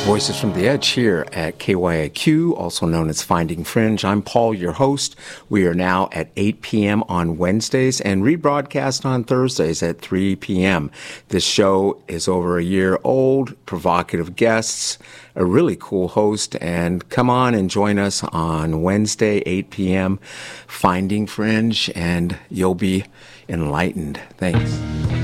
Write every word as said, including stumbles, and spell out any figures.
Voices from the Edge here at K Y A Q, also known as Finding Fringe. I'm Paul, your host. We are now at eight p.m. on Wednesdays and rebroadcast on Thursdays at three p.m. This show is over a year old, provocative guests, a really cool host, and come on and join us on Wednesday, eight p.m., Finding Fringe, and you'll be enlightened. Thanks.